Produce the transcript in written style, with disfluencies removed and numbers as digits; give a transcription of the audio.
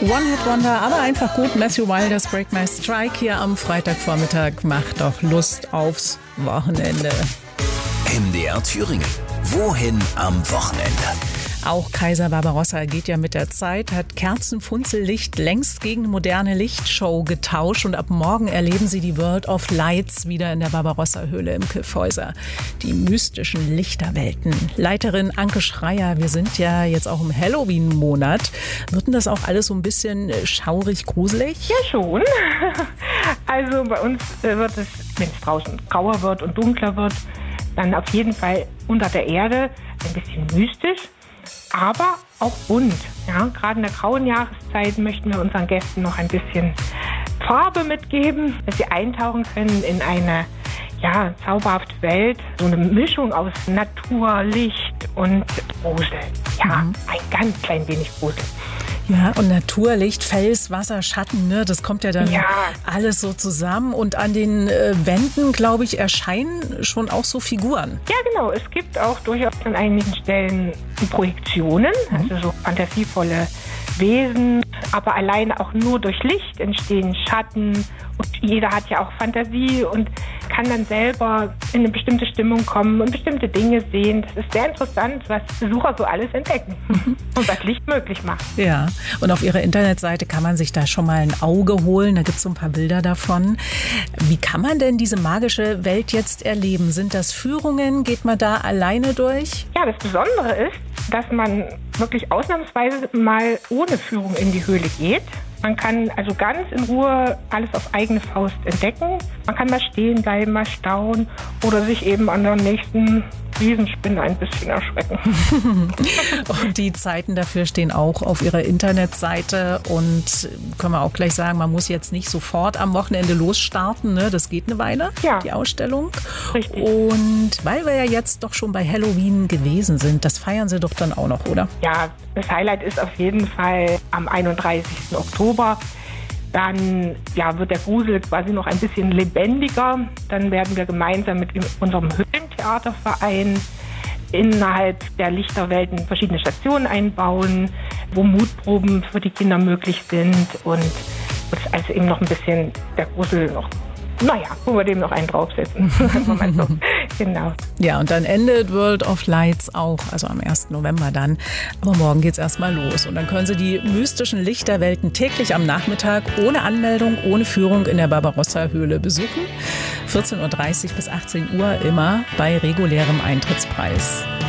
One-Hit-Wonder, aber einfach gut. Matthew Wilders Break My Strike hier am Freitagvormittag macht doch Lust aufs Wochenende. MDR Thüringen. Wohin am Wochenende? Auch Kaiser Barbarossa geht ja mit der Zeit, hat Kerzenfunzellicht längst gegen eine moderne Lichtshow getauscht und ab morgen erleben Sie die World of Lights wieder in der Barbarossa-Höhle im Kyffhäuser. Die mystischen Lichterwelten. Leiterin Anke Schreier, wir sind ja jetzt auch im Halloween-Monat. Wird denn das auch alles so ein bisschen schaurig, gruselig? Ja, schon. Also bei uns wird es, wenn es draußen grauer wird und dunkler wird, dann auf jeden Fall unter der Erde ein bisschen mystisch. Aber auch bunt. Ja, gerade in der grauen Jahreszeit möchten wir unseren Gästen noch ein bisschen Farbe mitgeben, dass sie eintauchen können in eine zauberhafte Welt. So eine Mischung aus Natur, Licht und Grusel. Ja, ein ganz klein wenig Grusel. Ja, und Naturlicht, Fels, Wasser, Schatten, ne, das kommt ja dann alles so zusammen. Und an den Wänden, glaube ich, erscheinen schon auch so Figuren. Ja, genau. Es gibt auch durchaus an einigen Stellen Projektionen, also so fantasievolle Wesen. Aber alleine auch nur durch Licht entstehen Schatten. Und jeder hat ja auch Fantasie und kann dann selber in eine bestimmte Stimmung kommen und bestimmte Dinge sehen. Das ist sehr interessant, was Besucher so alles entdecken und was Licht möglich macht. Ja, und auf Ihrer Internetseite kann man sich da schon mal ein Auge holen. Da gibt es so ein paar Bilder davon. Wie kann man denn diese magische Welt jetzt erleben? Sind das Führungen? Geht man da alleine durch? Ja, das Besondere ist, dass man wirklich ausnahmsweise mal ohne Führung in die Höhle geht. Man kann also ganz in Ruhe alles auf eigene Faust entdecken. Man kann mal stehen bleiben, mal staunen oder sich eben an der nächsten Riesenspinne ein bisschen erschrecken. Und die Zeiten dafür stehen auch auf Ihrer Internetseite. Und können wir auch gleich sagen, man muss jetzt nicht sofort am Wochenende losstarten. Ne? Das geht eine Weile, die Ausstellung. Richtig. Und weil wir ja jetzt doch schon bei Halloween gewesen sind, das feiern Sie doch dann auch noch, oder? Ja, das Highlight ist auf jeden Fall am 31. Oktober. Dann wird der Grusel quasi noch ein bisschen lebendiger. Dann werden wir gemeinsam mit unserem Höhlentheaterverein innerhalb der Lichterwelten verschiedene Stationen einbauen, wo Mutproben für die Kinder möglich sind und also eben noch ein bisschen der Grusel noch, wo wir dem noch einen draufsetzen. So. Genau. Ja, und dann endet World of Lights auch, also am 1. November dann. Aber morgen geht's erstmal los. Und dann können Sie die mystischen Lichterwelten täglich am Nachmittag ohne Anmeldung, ohne Führung in der Barbarossa-Höhle besuchen. 14.30 Uhr bis 18 Uhr immer bei regulärem Eintrittspreis.